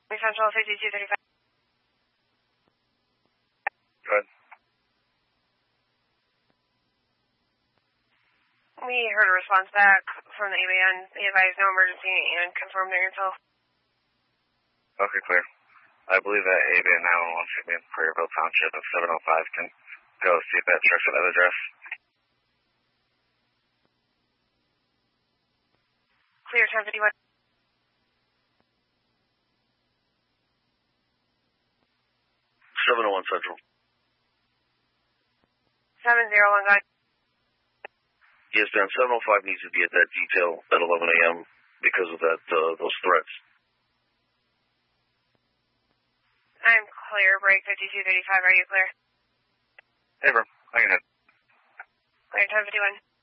Central 5235. Go ahead. We heard a response back from the ABN. They advised no emergency and confirmed their info. Okay, clear. I believe that ABN 911 should be in Prairieville Township at 705. Can go see if that truck's at that address. Clear 1051. 701 Central. 701, guys. Yes, Dan, 705 needs to be at that detail at 11 a.m. because of that those threats. I'm clear. Break 5235. Are you clear? Hey, bro. How you doing? Clear 1051.